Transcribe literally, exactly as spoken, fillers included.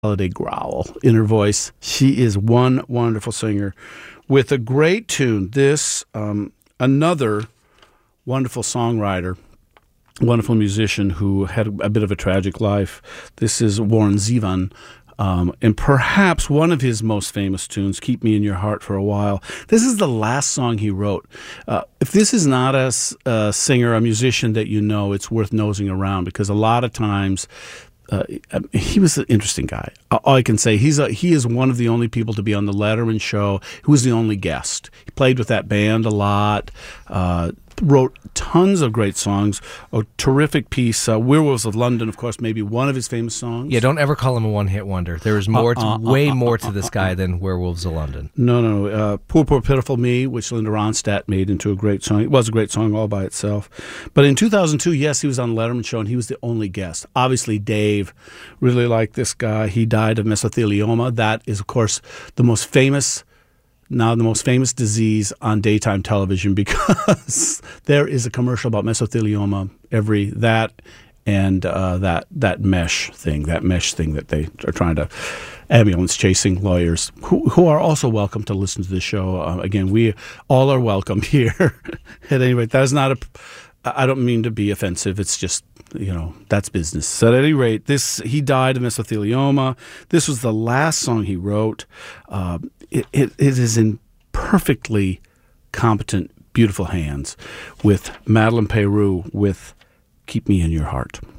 holiday growl in her voice. She is one wonderful singer with a great tune. This, um, another wonderful songwriter, wonderful musician who had a bit of a tragic life. This is Warren Zevon. Um, and perhaps one of his most famous tunes, Keep Me in Your Heart for a While. This is the last song he wrote. Uh, if this is not a, a singer, a musician that you know, it's worth nosing around, because a lot of times uh, he was an interesting guy. All I can say, he's a, he is one of the only people to be on the Letterman show who was the only guest. He played with that band a lot, uh, wrote tons of great songs. A terrific piece, uh, Werewolves of London, of course, maybe one of his famous songs. Yeah, don't ever call him a one-hit wonder. There is more, uh, uh, to, way uh, uh, more uh, to this uh, guy uh, than Werewolves of London. No, no, no. Uh, Poor, Poor, Pitiful Me, which Linda Ronstadt made into a great song. It was a great song all by itself. But in two thousand two, yes, he was on the Letterman show, and he was the only guest. Obviously, Dave really liked this guy. He died of mesothelioma. That is, of course, the most famous now the most famous disease on daytime television, because there is a commercial about mesothelioma every that and uh, that that mesh thing, that mesh thing that they are trying to ambulance chasing lawyers who who are also welcome to listen to the show. Uh, again, we all are welcome here. At any rate, that is not a. I don't mean to be offensive. It's just, you know, that's business. So at any rate, this he died of mesothelioma. This was the last song he wrote. Uh, it, it, it is in perfectly competent, beautiful hands with Madeleine Peyrou with Keep Me in Your Heart.